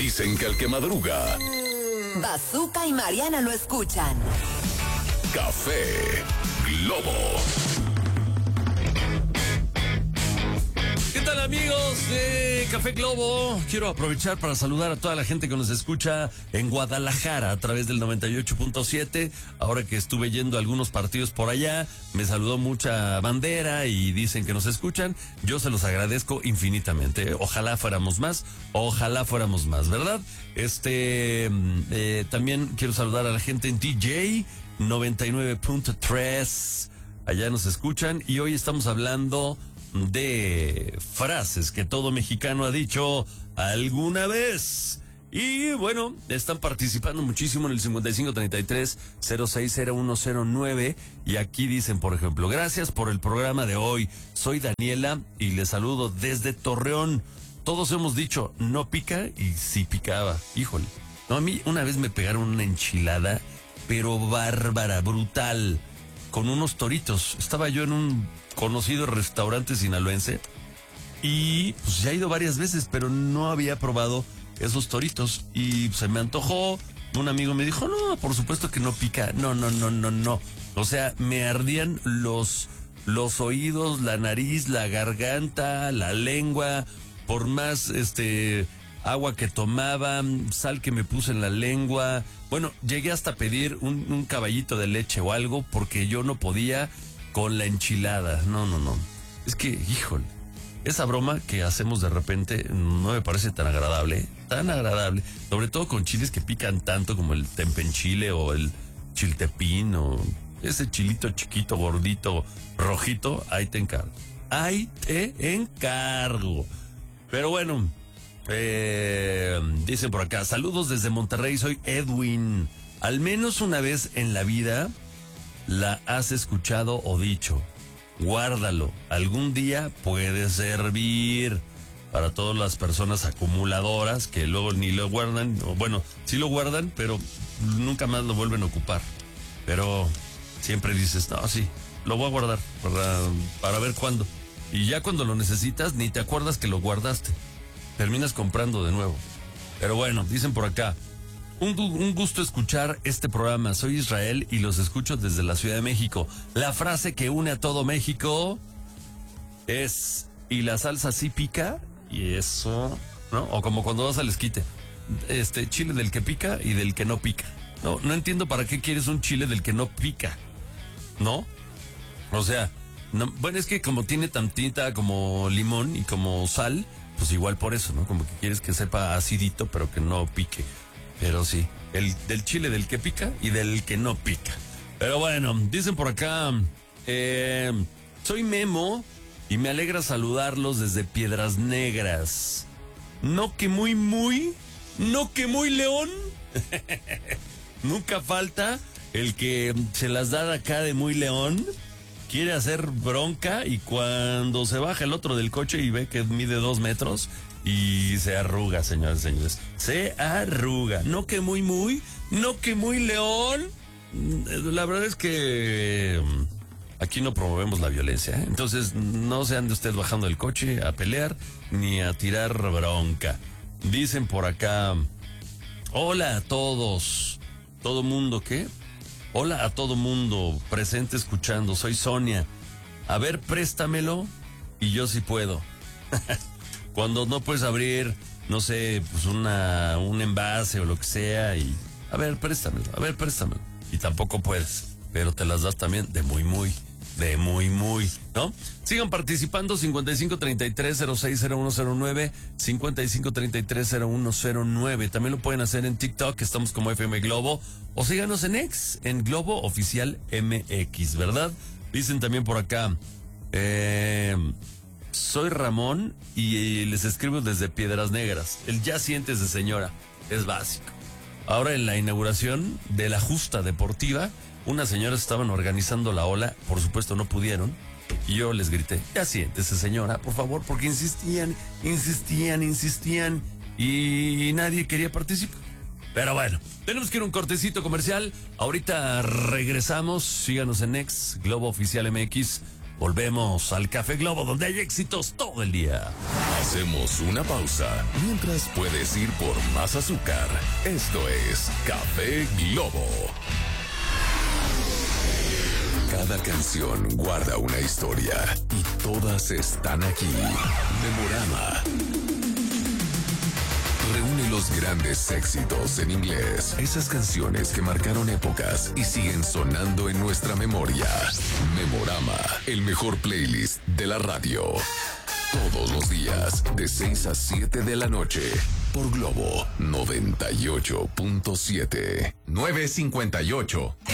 Dicen que el que madruga, Bazooka y Mariana lo escuchan. Café Globo. ¿Qué tal, amigos de Café Globo? Quiero aprovechar para saludar a toda la gente que nos escucha en Guadalajara a través del 98.7. Ahora que estuve yendo a algunos partidos por allá, me saludó mucha bandera y dicen que nos escuchan. Yo se los agradezco infinitamente. Ojalá fuéramos más, ¿verdad? También quiero saludar a la gente en TJ 99.3. Allá nos escuchan y hoy estamos hablando de frases que todo mexicano ha dicho alguna vez. Y bueno, están participando muchísimo en el 5533-060109. Y aquí dicen, por ejemplo, gracias por el programa de hoy. Soy Daniela y les saludo desde Torreón. Todos hemos dicho, no pica, y sí picaba. Híjole. No, a mí una vez me pegaron una enchilada, pero bárbara, brutal, con unos toritos. Estaba yo en un conocido restaurante sinaloense y pues ya he ido varias veces, pero no había probado esos toritos y se me antojó. Un amigo me dijo, no, por supuesto que no pica. No. O sea, me ardían los oídos, la nariz, la garganta, la lengua, por más agua que tomaba, sal que me puse en la lengua. Bueno, llegué hasta pedir un caballito de leche o algo porque yo no podía con la enchilada. No. Es que, híjole, esa broma que hacemos de repente no me parece tan agradable. Sobre todo con chiles que pican tanto como el tempenchile o el chiltepín o ese chilito chiquito, gordito, rojito. Ahí te encargo. Pero bueno, dicen por acá, saludos desde Monterrey, soy Edwin. Al menos una vez en la vida la has escuchado o dicho. Guárdalo, algún día puede servir. Para todas las personas acumuladoras que luego ni lo guardan, o bueno, sí lo guardan, pero nunca más lo vuelven a ocupar. Pero siempre dices, no, sí, lo voy a guardar para ver cuándo. Y ya cuando lo necesitas, ni te acuerdas que lo guardaste. Terminas comprando de nuevo. Pero bueno, dicen por acá, un gusto escuchar este programa. Soy Israel y los escucho desde la Ciudad de México. La frase que une a todo México es, ¿y la salsa sí pica? Y eso, ¿no? O como cuando vas al esquite, chile del que pica y del que no pica. No entiendo para qué quieres un chile del que no pica, ¿no? O sea, no, bueno, es que como tiene tantita como limón y como sal, pues igual por eso, ¿no? Como que quieres que sepa acidito, pero que no pique. Pero sí, del chile del que pica y del que no pica. Pero bueno, dicen por acá, soy Memo y me alegra saludarlos desde Piedras Negras. No que muy león. Nunca falta el que se las da de acá de muy león. Quiere hacer bronca y cuando se baja el otro del coche y ve que mide 2 metros y se arruga, señores. Se arruga. No que muy león. La verdad es que aquí no promovemos la violencia, ¿eh? Entonces no se ande usted bajando del coche a pelear ni a tirar bronca. Dicen por acá, hola a todos. ¿Todo mundo qué? Hola a todo mundo presente escuchando, soy Sonia. A ver, préstamelo y yo sí puedo. Cuando no puedes abrir, no sé, pues un envase o lo que sea y... A ver, préstamelo. Y tampoco puedes, pero te las das también de muy, ¿no? Sigan participando, 5533-060109, 5533-0109. También lo pueden hacer en TikTok, estamos como FM Globo, o síganos en X, en Globo Oficial MX, ¿verdad? Dicen también por acá, soy Ramón y les escribo desde Piedras Negras. El ya sientes de señora, es básico. Ahora en la inauguración de la justa deportiva, unas señoras estaban organizando la ola, por supuesto no pudieron, y yo les grité, ya siéntese señora, por favor, porque insistían, y nadie quería participar. Pero bueno, tenemos que ir a un cortecito comercial, ahorita regresamos, síganos en X, Globo Oficial MX, volvemos al Café Globo, donde hay éxitos todo el día. Hacemos una pausa mientras puedes ir por más azúcar. Esto es Café Globo. Cada canción guarda una historia y todas están aquí. Memorama. Reúne los grandes éxitos en inglés. Esas canciones que marcaron épocas y siguen sonando en nuestra memoria. Memorama, el mejor playlist de la radio. Todos los días, de 6 a 7 de la noche, por Globo 98.7. 9:58.